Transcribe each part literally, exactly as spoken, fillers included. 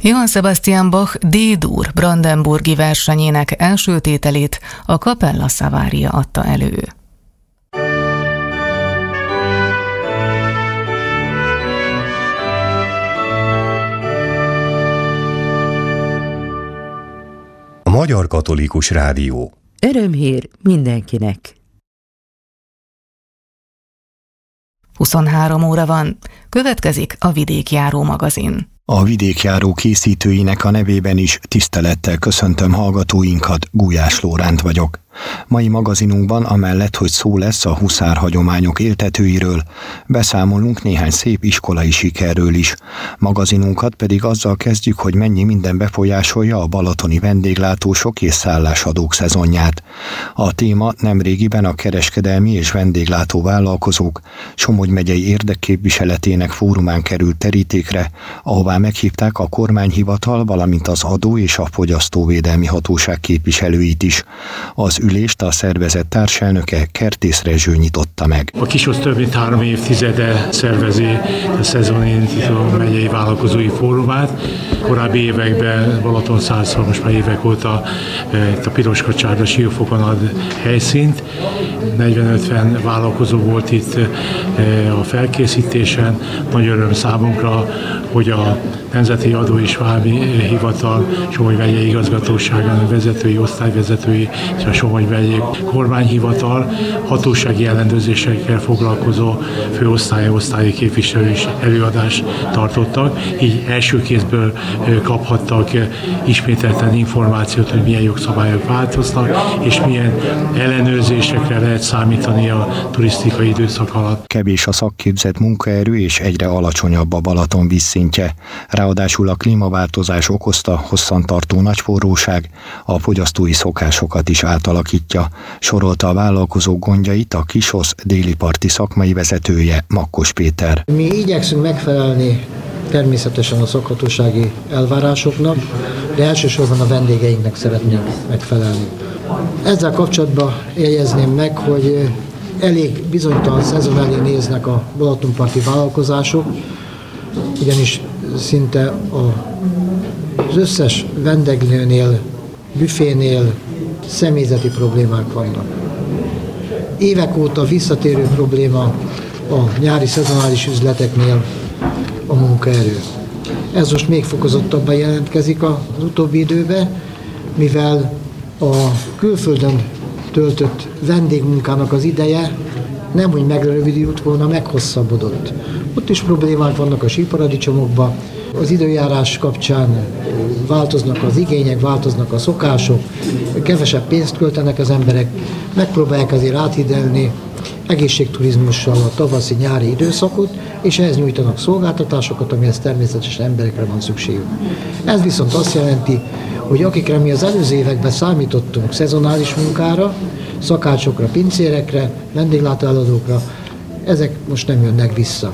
Johann Sebastian Bach D-dur brandenburgi versenyének első tételét a Capella Savaria adta elő. A Magyar Katolikus Rádió. Örömhír mindenkinek! huszonhárom óra van. Következik a Vidékjáró magazin. A Vidékjáró készítőinek a nevében is tisztelettel köszöntöm hallgatóinkat, Gulyás Lóránt vagyok. Mai magazinunkban, amellett, hogy szó lesz a huszár hagyományok éltetőiről, beszámolunk néhány szép iskolai sikerről is. Magazinunkat pedig azzal kezdjük, hogy mennyi minden befolyásolja a balatoni vendéglátósok és szállásadók szezonját. A téma nemrégiben a kereskedelmi és vendéglátó vállalkozók Somogy megyei érdekképviseletének fórumán került terítékre, ahová meghívták a kormányhivatal, valamint az adó és a fogyasztóvédelmi hatóság képviselőit is. Az ülést a szervezet társelnöke, Kertész Rezső nyitotta meg. A Kisosz több mint három évtizede szervezi a szezonindító megyei vállalkozói fórumát. Korábbi években Balatonszázszor, most már évek óta a Piroskacsárda siófokon ad helyszínt. negyven-ötven vállalkozó volt itt a felkészítésen. Nagy öröm számunkra, hogy a Nemzeti Adó és Vámi Hivatal, Somogy megyei igazgatóságának vezetői, osztályvezetői és a Somogy megyei kormányhivatal hatósági ellenőrzésekkel foglalkozó főosztályi osztályi képviselő is előadást tartottak. Így első kézből kaphattak ismételten információt, hogy milyen jogszabályok változnak, és milyen ellenőrzésekre lehet számítani a turisztikai időszak alatt. Kevés a szakképzett munkaerő, és egyre alacsonyabb a Balaton vízszintje. Ráadásul a klímaváltozás okozta hosszantartó nagyforróság a fogyasztói szokásokat is átalakítja, sorolta a vállalkozó gondjait a Kisosz déli parti szakmai vezetője, Makkos Péter. Mi igyekszünk megfelelni természetesen a szakhatósági elvárásoknak, de elsősorban a vendégeinknek szeretnénk megfelelni. Ezzel kapcsolatban jegyezném meg, hogy elég bizonytalan szezon elé néznek a balatonparti vállalkozások, ugyanis szinte az összes vendéglőnél, büfénél személyzeti problémák vannak. Évek óta visszatérő probléma a nyári szezonális üzleteknél a munkaerő. Ez most még fokozottabban jelentkezik az utóbbi időben, mivel a külföldön töltött vendégmunkának az ideje nem úgy megrövidült volna, meghosszabbodott. Ott is problémák vannak a síparadicsomokban, az időjárás kapcsán változnak az igények, változnak a szokások, kevesebb pénzt költenek az emberek, megpróbálják azért áthidelni egészségturizmussal a tavaszi-nyári időszakot, és ehhez nyújtanak szolgáltatásokat, amihez természetesen emberekre van szükségük. Ez viszont azt jelenti, hogy akikre mi az előző években számítottunk szezonális munkára, szakácsokra, pincérekre, vendéglátóeladókra, ezek most nem jönnek vissza.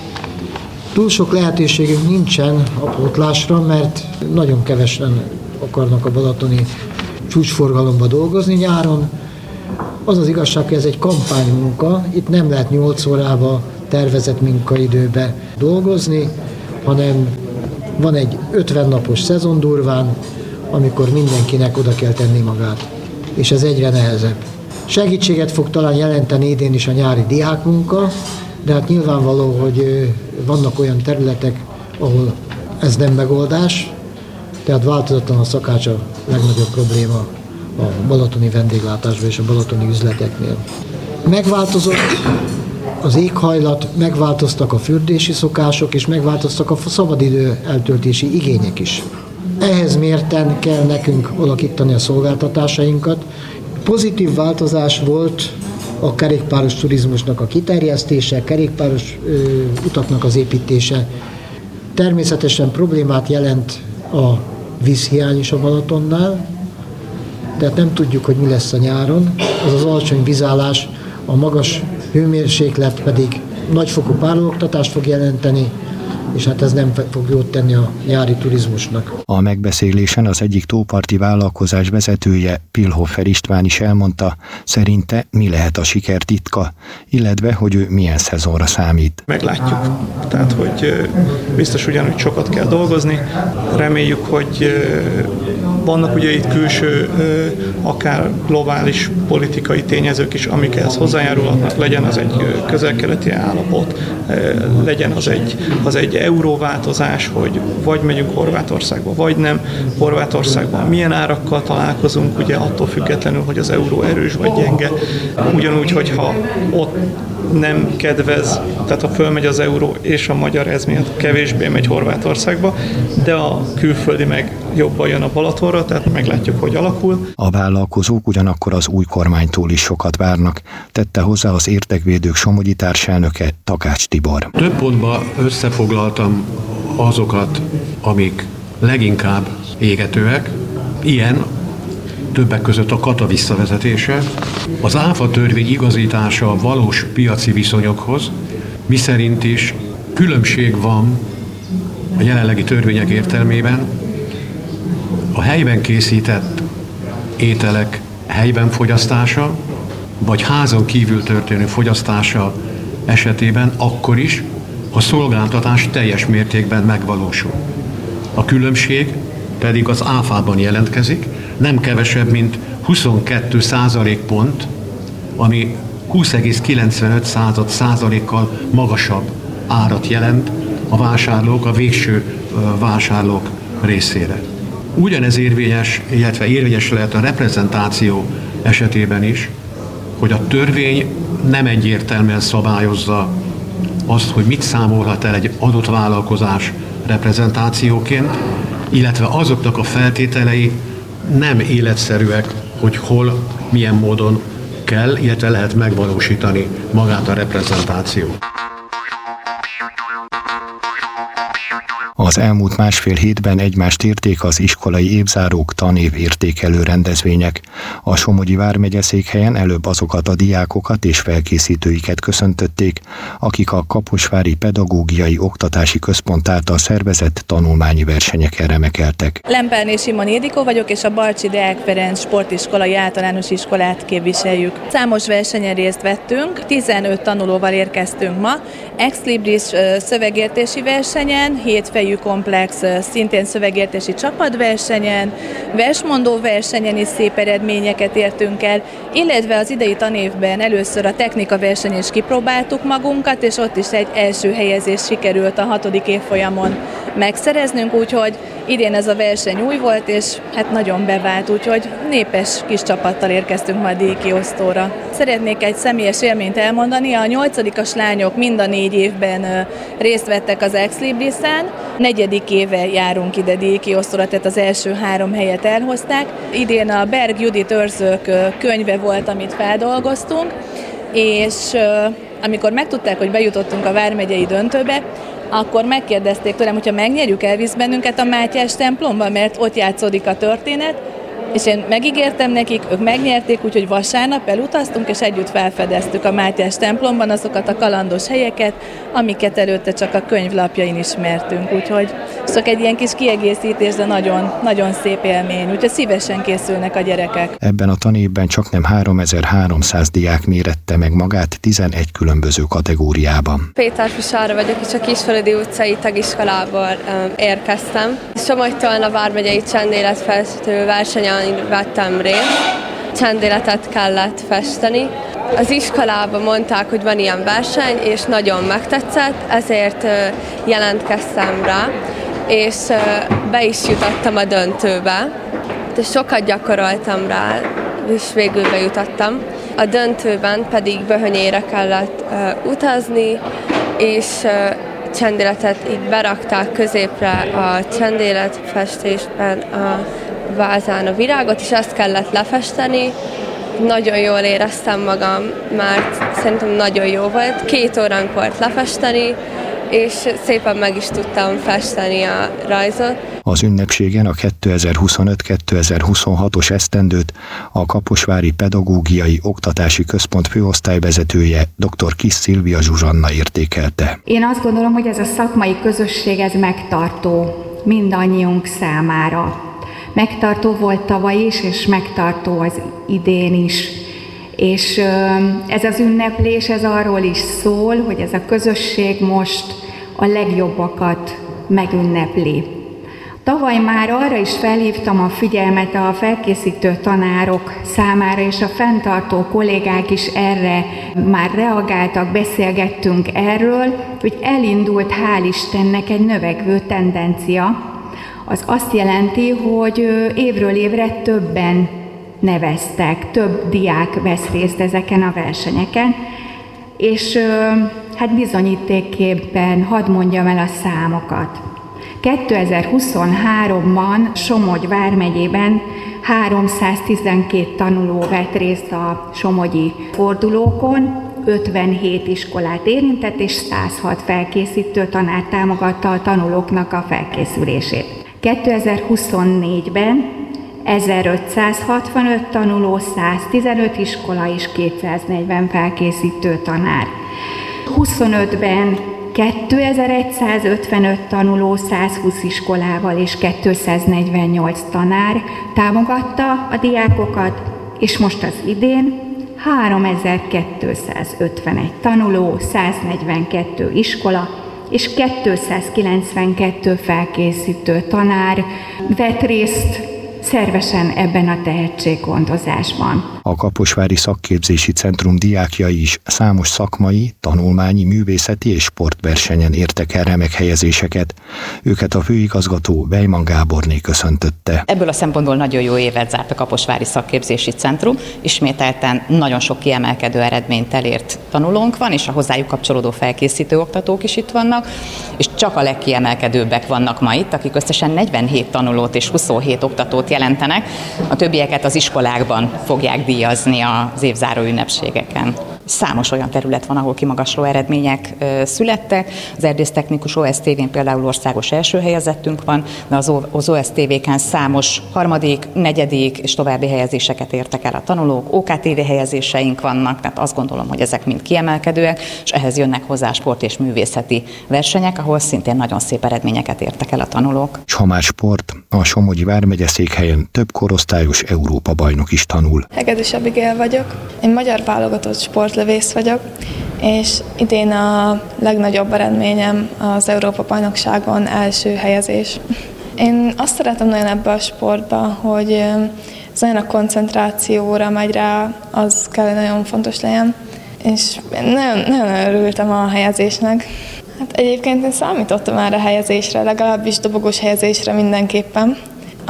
Túl sok lehetőségünk nincsen a pótlásra, mert nagyon kevesen akarnak a balatoni csúcsforgalomba dolgozni nyáron. Az az igazság, hogy ez egy kampánymunka, itt nem lehet nyolc órába tervezett munkaidőbe dolgozni, hanem van egy ötven napos szezon durván, amikor mindenkinek oda kell tenni magát, és ez egyre nehezebb. Segítséget fog talán jelenteni idén is a nyári diákmunka, de hát nyilvánvaló, hogy vannak olyan területek, ahol ez nem megoldás, tehát változatlan a szakács a legnagyobb probléma a balatoni vendéglátásban és a balatoni üzleteknél. Megváltozott az éghajlat, megváltoztak a fürdési szokások, és megváltoztak a szabadidő eltöltési igények is. Ehhez mérten kell nekünk alakítani a szolgáltatásainkat. Pozitív változás volt a kerékpáros turizmusnak a kiterjesztése, kerékpáros ö, utaknak az építése. Természetesen problémát jelent a vízhiány is a Balatonnál, de nem tudjuk, hogy mi lesz a nyáron. Az az alacsony vízállás, a magas hőmérséklet pedig nagyfokú párologtatást fog jelenteni, és hát ez nem fog jót tenni a nyári turizmusnak. A megbeszélésen az egyik tóparti vállalkozás vezetője, Pilhofer István is elmondta, szerinte mi lehet a siker titka, illetve hogy ő milyen szezonra számít. Meglátjuk. Tehát, hogy biztos ugyanúgy sokat kell dolgozni. Reméljük, hogy vannak ugye itt külső, akár globális politikai tényezők is, amik ehhez hozzájárulhatnak, legyen az egy közel-keleti állapot, legyen az egy, az egy euróváltozás, hogy vagy megyünk Horvátországba, vagy nem Horvátországban. Milyen árakkal találkozunk, ugye attól függetlenül, hogy az euró erős vagy gyenge. Ugyanúgy, hogyha ott nem kedvez, tehát ha fölmegy az euró és a magyar ez miatt kevésbé megy Horvátországba, de a külföldi meg jobban jön a Balatonra, tehát meglátjuk, hogy alakul. A vállalkozók ugyanakkor az új kormánytól is sokat várnak, tette hozzá az Értekvédők Somogyi társelnöke, Takács Tibor. Több pontban összefoglaltam azokat, amik leginkább égetőek, ilyen többek között a kata visszavezetése, az áfa törvény igazítása a valós piaci viszonyokhoz, miszerint is különbség van a jelenlegi törvények értelmében a helyben készített ételek helyben fogyasztása, vagy házon kívül történő fogyasztása esetében akkor is, ha szolgáltatás teljes mértékben megvalósul. A különbség pedig az áfában jelentkezik, nem kevesebb, mint huszonkettő százalékpont, ami húsz egész kilencvenöt százalékkal magasabb árat jelent a vásárlók, a végső vásárlók részére. Ugyanez érvényes, illetve érvényes lehet a reprezentáció esetében is, hogy a törvény nem egyértelműen szabályozza azt, hogy mit számolhat el egy adott vállalkozás reprezentációként, illetve azoknak a feltételei nem életszerűek, hogy hol, milyen módon kell, illetve lehet megvalósítani magát a reprezentációt. Az elmúlt másfél hétben egymást érték az iskolai évzárók, tanév értékelő rendezvények. A Somogyi vármegye székhelyen előbb azokat a diákokat és felkészítőiket köszöntötték, akik a Kaposvári Pedagógiai Oktatási Központ által szervezett tanulmányi versenyeken remekeltek. Lemperné Simon Ildikó vagyok, és a Balcsi Deák Ferenc Sportiskolai Általános Iskolát képviseljük. Számos versenyen részt vettünk, tizenöt tanulóval érkeztünk ma. Ex Libris szövegértési versenyen, hétfejű komplex szintén szövegértési csapatversenyen, versmondó versenyen is szép eredményeket értünk el, illetve az idei tanévben először a technika versenyen is kipróbáltuk magunkat, és ott is egy első helyezés sikerült a hatodik évfolyamon megszereznünk, úgyhogy idén ez a verseny új volt, és hát nagyon bevált, úgyhogy népes kis csapattal érkeztünk ma a díjkiosztóra. Szeretnék egy személyes élményt elmondani, a nyolcadikas lányok mind a négy évben részt vettek az Ex Libris-en, negyedik éve járunk ide díjkiosztóra, tehát az első három helyet elhozták. Idén a Berg Judit őrzők könyve volt, amit feldolgoztunk, és amikor megtudták, hogy bejutottunk a vármegyei döntőbe, akkor megkérdezték tőlem, hogyha megnyerjük, elvisz bennünket a Mátyás templomba, mert ott játszódik a történet, és én megígértem nekik, ők megnyerték, úgyhogy vasárnap elutaztunk, és együtt felfedeztük a Mátyás templomban azokat a kalandos helyeket, amiket előtte csak a könyvlapjain ismertünk, úgyhogy csak egy ilyen kis kiegészítés, de nagyon, nagyon szép élmény, úgyhogy szívesen készülnek a gyerekek. Ebben a tanévben csaknem háromezer-háromszáz diák mérette meg magát tizenegy különböző kategóriában. Péter Fisára vagyok, és a Kisfaludi utcai tagiskolából um, érkeztem. Somogytól a vármegyei csendéletfestő versenyen vettem részt, csendéletet kellett festeni. Az iskolában mondták, hogy van ilyen verseny, és nagyon megtetszett, ezért uh, jelentkeztem rá, és uh, be is jutottam a döntőbe. De sokat gyakoroltam rá, és végül bejutottam. A döntőben pedig Böhönyére kellett uh, utazni, és uh, csendéletet így berakták középre a csendéletfestésben a vázán a virágot, és ezt kellett lefesteni. Nagyon jól éreztem magam, mert szerintem nagyon jó volt. Két óránk volt lefesteni, és szépen meg is tudtam festeni a rajzot. Az ünnepségen a kétezer-huszonöt kétezer-huszonhatos esztendőt a Kaposvári Pedagógiai Oktatási Központ főosztályvezetője dr. Kis Szilvia Zsuzsanna értékelte. Én azt gondolom, hogy ez a szakmai közösség ez megtartó mindannyiunk számára. Megtartó volt tavaly is, és megtartó az idén is. És ez az ünneplés, ez arról is szól, hogy ez a közösség most a legjobbakat megünnepli. Tavaly már arra is felhívtam a figyelmet a felkészítő tanárok számára, és a fenntartó kollégák is erre már reagáltak, beszélgettünk erről, hogy elindult, hál' Istennek, egy növekvő tendencia. Az azt jelenti, hogy évről évre többen neveztek, több diák vesz részt ezeken a versenyeken, és hát bizonyítékképpen hadd mondjam el a számokat. kétezer-huszonháromban Somogy vármegyében háromszáztizenkét tanuló vett részt a somogyi fordulókon, ötvenhét iskolát érintett, és száz hat felkészítő tanár támogatta a tanulóknak a felkészülését. kétezer-huszonnégyben ezerötszázhatvanöt tanuló, száztizenöt iskola és kétszáznegyven felkészítő tanár. huszonötben kétezer-százötvenöt tanuló, százhúsz iskolával és kétszáznegyvennyolc tanár támogatta a diákokat, és most az idén háromezer-kétszázötvenegy tanuló, száznegyvenkettő iskola és kétszázkilencvenkettő felkészítő tanár vett részt szervesen ebben a tehetséggondozásban. A Kaposvári Szakképzési Centrum diákjai is számos szakmai, tanulmányi, művészeti és sportversenyen értek el remek helyezéseket. Őket a főigazgató Weimann Gáborné köszöntötte. Ebből a szempontból nagyon jó évet zárt a Kaposvári Szakképzési Centrum. Ismételten nagyon sok kiemelkedő eredményt elért tanulónk van, és a hozzájuk kapcsolódó felkészítő oktatók is itt vannak, és csak a legkiemelkedőbbek vannak ma itt, akik összesen negyvenhét tanulót és huszonhét oktatót jelentenek. A többieket az iskolákban fogják díjazni az évzáró ünnepségeken. Számos olyan terület van, ahol kimagasló eredmények ö, születtek. Az erdésztechnikus o es té vén például országos első helyezettünk van, de az, az o es té véken számos harmadik, negyedik és további helyezéseket értek el a tanulók. o ká té vé helyezéseink vannak, tehát azt gondolom, hogy ezek mind kiemelkedőek, és ehhez jönnek hozzá sport és művészeti versenyek, ahol szintén nagyon szép eredményeket értek el a tanulók. És ha már sport, a Somogyi vármegye székhelyen több korosztályos Európa bajnok is tanul. Hegedűs Abigail vagyok, én magyar válogatott sportlövész vagyok, és idén a legnagyobb eredményem az Európa-bajnokságon első helyezés. Én azt szeretem nagyon ebbe a sportba, hogy ez nagyon a koncentrációra megy rá, az kell, nagyon fontos legyen, és nagyon, nagyon örültem a helyezésnek. Hát egyébként én számítottam már a helyezésre, legalábbis dobogós helyezésre mindenképpen.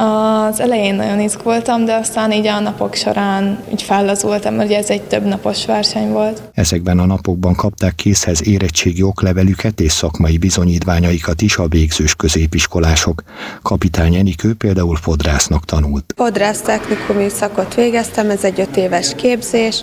Az elején nagyon izgultam, de aztán így a napok során így fellazultam, mert ez egy több napos verseny volt. Ezekben a napokban kapták készhez érettségi oklevelüket és szakmai bizonyítványaikat is a végzős középiskolások. Kapitány Enikő például fodrásznak tanult. Fodrász technikumi szakot végeztem, ez egy öt éves képzés,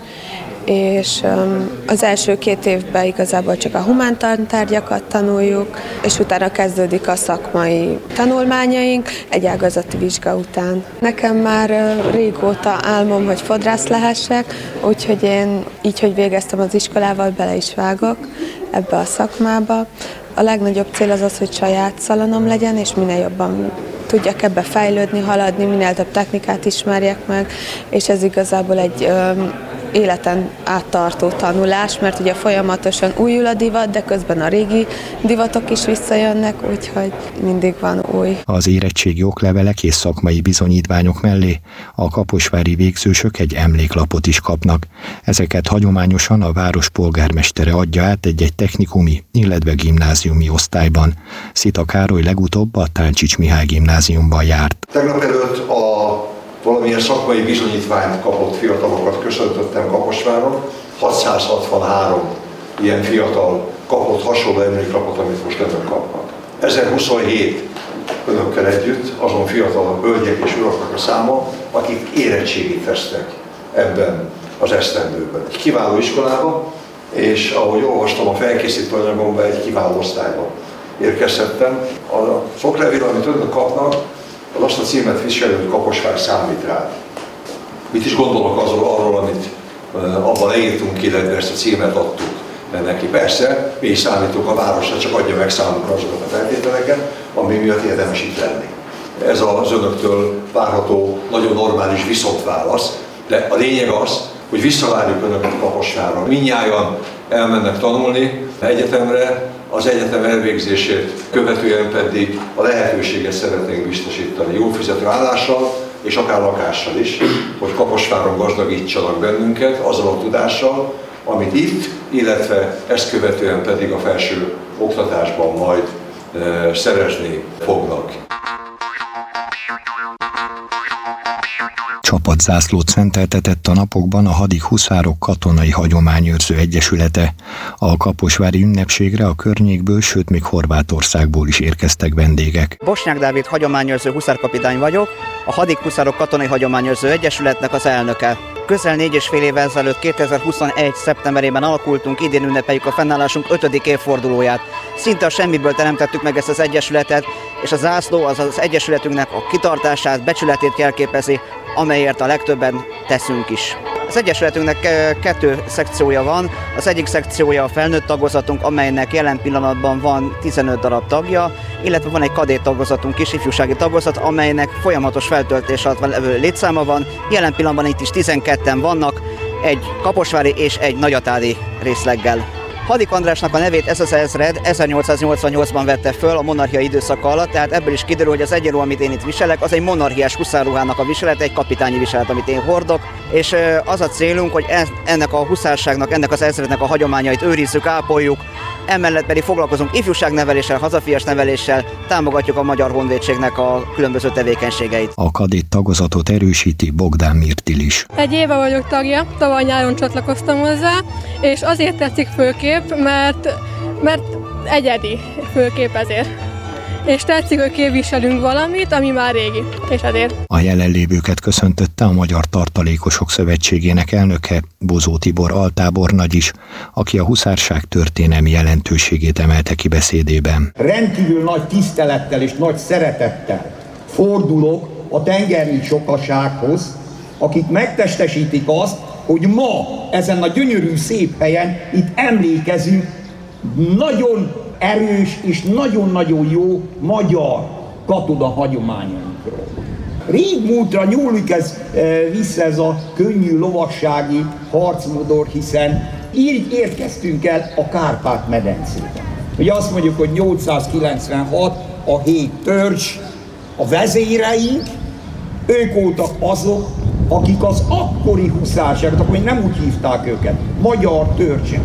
és az első két évben igazából csak a humántantárgyakat tanuljuk, és utána kezdődik a szakmai tanulmányaink egy ágazati vizsga után. Nekem már régóta álmom, hogy fodrász lehessek, úgyhogy én így, hogy végeztem az iskolával, bele is vágok ebbe a szakmába. A legnagyobb cél az az, hogy saját szalonom legyen, és minél jobban tudjak ebbe fejlődni, haladni, minél több technikát ismerjek meg, és ez igazából egy életen áttartó tanulás, mert ugye folyamatosan újul a divat, de közben a régi divatok is visszajönnek, úgyhogy mindig van új. Az érettségi oklevelek és szakmai bizonyítványok mellé a kaposvári végzősök egy emléklapot is kapnak. Ezeket hagyományosan a város polgármestere adja át egy-egy technikumi, illetve gimnáziumi osztályban. Szita Károly legutóbb a Táncsics Mihály gimnáziumban járt. Tegnap előtt a valamilyen szakmai bizonyítványt kapott fiatalokat köszöntöttem Kaposváron. hatszázhatvanhárom ilyen fiatal kapott hasonló emléklapot, amit most önök kapnak. ezerhuszonhét önökkel együtt azon fiatal hölgyek és uraknak a száma, akik érettségit vesztek ebben az esztendőben. Egy kiváló iskolában, és ahogy olvastam a felkészítő anyagomban, egy kiváló osztályba érkezhettem. A szoklevél, amit önök kapnak, az azt a címet viselő, hogy Kaposvár számít rá. Mit is gondolok azról, arról, amit abban leírtunk, illetve ezt a címet adtuk neki. Persze, mi is számítunk a városra, csak adja meg számunkra azokat a feltételeket, ami miatt érdemes itt lenni. Ez az önöktől várható nagyon normális viszontválasz, de a lényeg az, hogy visszavárjuk önöket a Kaposvárra. Mindnyájan elmennek tanulni egyetemre, az egyetem elvégzését követően pedig a lehetőséget szeretnénk biztosítani jól fizető állással, és akár lakással is, hogy Kaposváron gazdagítsanak bennünket azzal a tudással, amit itt, illetve ezt követően pedig a felső oktatásban majd e, szerezni fognak. Csapatzászlót szenteltetett a napokban a Hadik Huszárok Katonai Hagyományőrző Egyesülete. A kaposvári ünnepségre a környékből, sőt még Horvátországból is érkeztek vendégek. Bosnyák Dávid hagyományőrző huszárkapitány vagyok, a Hadik Huszárok Katonai Hagyományőrző Egyesületnek az elnöke. Közel négy és fél évvel ezelőtt kétezer-huszonegy. szeptemberében alakultunk, idén ünnepeljük a fennállásunk ötödik évfordulóját. Szinte a semmiből teremtettük meg ezt az egyesületet, és a zászló az az egyesületünknek a kitartását, becsületét jelképezi, amelyért a legtöbben teszünk is. Az egyesületünknek kettő szekciója van, az egyik szekciója a felnőtt tagozatunk, amelynek jelen pillanatban van tizenöt darab tagja, illetve van egy kadét tagozatunk is, ifjúsági tagozat, amelynek folyamatos feltöltés alatt levő létszáma van. Jelen pillanatban itt is tizenketten vannak, egy kaposvári és egy nagyatádi részleggel. Hadik Andrásnak a nevét ez az ezred ezernyolcszáznyolcvannyolcban vette föl a monarchia időszaka alatt, tehát ebből is kiderül, hogy az egyenruha, amit én itt viselek, az egy monarchiás huszárruhának a viselet, egy kapitányi viselet, amit én hordok, és az a célunk, hogy ennek a huszárságnak, ennek az ezrednek a hagyományait őrizzük, ápoljuk, emellett pedig foglalkozunk ifjúságneveléssel, hazafias neveléssel, támogatjuk a Magyar Honvédségnek a különböző tevékenységeit. A kadét tagozatot erősíti Bogdán Mirtil is. Egy éve vagyok tagja, tavaly nyáron csatlakoztam hozzá, és azért tetszik főkép, mert, mert egyedi főkép ezért. És tetszik, hogy képviselünk valamit, ami már régi, és ezért. A jelenlévőket köszöntötte a Magyar Tartalékosok Szövetségének elnöke, Bozó Tibor altábornagy is, aki a huszárság történelmi jelentőségét emelte ki beszédében. Rendkívül nagy tisztelettel és nagy szeretettel fordulok a tengermi sokasághoz, akik megtestesítik azt, hogy ma ezen a gyönyörű szép helyen itt emlékezünk nagyon erős és nagyon-nagyon jó magyar katona hagyományainkról. Régmúltra nyúlik ez vissza ez a könnyű lovassági harcmodor, hiszen így érkeztünk el a Kárpát-medencében. Ugye azt mondjuk, hogy nyolcszázkilencvenhat a hét törzs, a vezéreink, ők voltak azok, akik az akkori huszárságot, akkor még nem úgy hívták őket, magyar törzsek.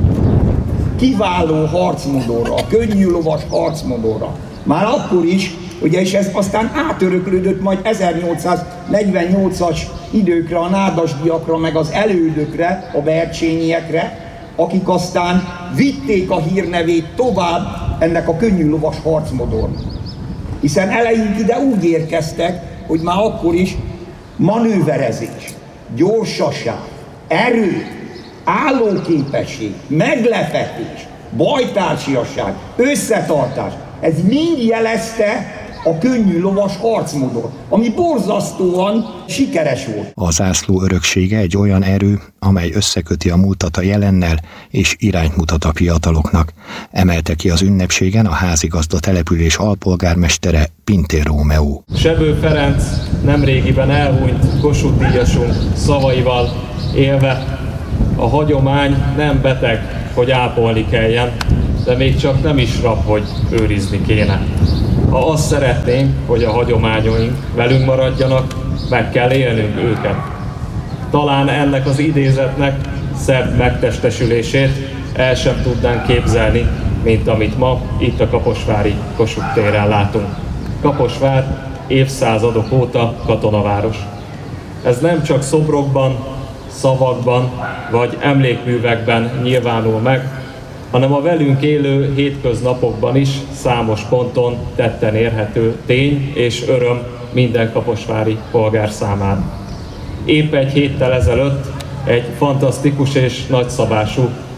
Kiváló harcmodorra, könnyű lovas harcmodorra. Már akkor is, ugye, és ez aztán átöröklődött majd ezernyolcszáznegyvennyolcas időkre, a nádasdiakra, meg az elődökre, a bercsényiekre, akik aztán vitték a hírnevét tovább ennek a könnyű lovas harcmodornak. Hiszen eleink ide úgy érkeztek, hogy már akkor is manőverezés, gyorsaság, erő, állóképesség, meglepetés, bajtársiasság, összetartás, ez mind jelezte a könnyű lovas harcmodor, ami borzasztóan sikeres volt. A zászló öröksége egy olyan erő, amely összeköti a múltat a jelennel és irányt mutat a fiataloknak. Emelte ki az ünnepségen a házigazda település alpolgármestere, Pintér Rómeó. Sebő Ferenc nemrégiben elhunyt Kossuth díjasunk szavaival élve: a hagyomány nem beteg, hogy ápolni kelljen, de még csak nem is rab, hogy őrizni kéne. Ha azt szeretnénk, hogy a hagyományaink velünk maradjanak, meg kell élnünk őket. Talán ennek az idézetnek szebb megtestesülését el sem tudnánk képzelni, mint amit ma itt a kaposvári Kossuth téren látunk. Kaposvár évszázadok óta katonaváros. Ez nem csak szobrokban, szavakban vagy emlékművekben nyilvánul meg, hanem a velünk élő hétköznapokban is számos ponton tetten érhető tény és öröm minden kaposvári polgár számára. Épp egy héttel ezelőtt egy fantasztikus és nagyszabású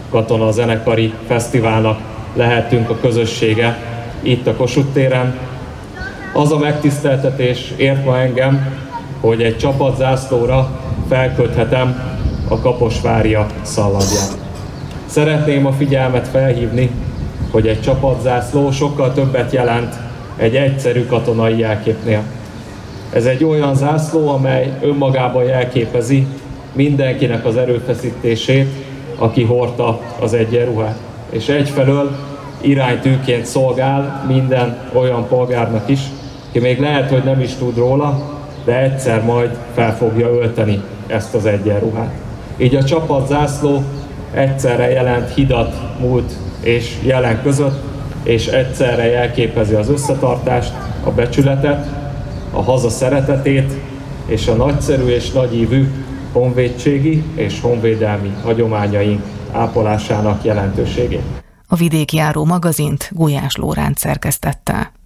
Katona Zenekari Fesztiválnak lehetünk a közössége itt a Kossuth téren. Az a megtiszteltetés ért ma engem, hogy egy csapatzászlóra felköthetem a Kaposvária szallagját. Szeretném a figyelmet felhívni, hogy egy csapatzászló sokkal többet jelent egy egyszerű katonai jelképnél. Ez egy olyan zászló, amely önmagában jelképezi mindenkinek az erőfeszítését, aki hordta az egyenruhát. És egyfelől iránytűként szolgál minden olyan polgárnak is, aki még lehet, hogy nem is tud róla, de egyszer majd fel fogja ölteni ezt az egyenruhát. Így a csapatzászló egyszerre jelent hidat múlt és jelen között, és egyszerre jelképezi az összetartást, a becsületet, a haza szeretetét és a nagyszerű és nagyívű honvédségi és honvédelmi hagyományaink ápolásának jelentőségét. A Vidéki Járó magazint Gulyás Lóránc szerkesztette.